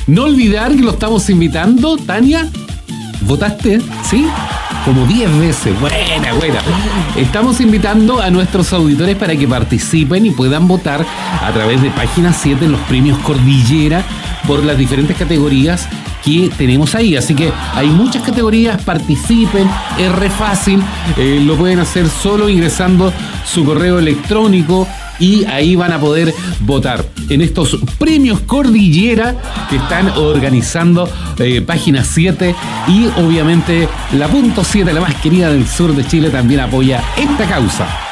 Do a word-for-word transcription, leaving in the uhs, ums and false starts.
No olvidar que lo estamos invitando, Tania. ¿Votaste? ¿Sí? Como diez veces. Buena, buena. Estamos invitando a nuestros auditores para que participen y puedan votar a través de Página siete en los premios Cordillera por las diferentes categorías que tenemos ahí. Así que hay muchas categorías, participen, es re fácil. Eh, lo pueden hacer solo ingresando su correo electrónico y ahí van a poder votar en estos premios Cordillera que están organizando eh, Página siete, y obviamente la Punto siete, la más querida del sur de Chile, también apoya esta causa.